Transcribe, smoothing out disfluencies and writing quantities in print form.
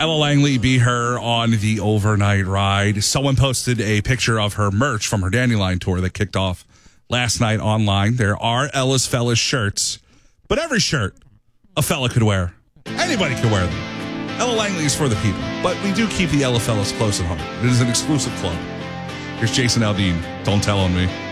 Ella Langley be her on the overnight ride. Someone posted a picture of her merch from her Dandelion tour that kicked off last night online. There are Ella's Fellas shirts, but every shirt a fella could wear. Anybody could wear them. Ella Langley is for the people, but we do keep the Ella Fellas close at heart. It is an exclusive club. Here's Jason Aldean. Don't tell on me.